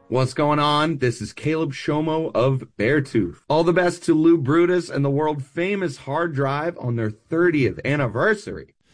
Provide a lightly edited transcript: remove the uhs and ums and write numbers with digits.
What's going on? This is Caleb Shomo of Beartooth. All the best to Lou Brutus and the world famous hard drive on their 30th anniversary.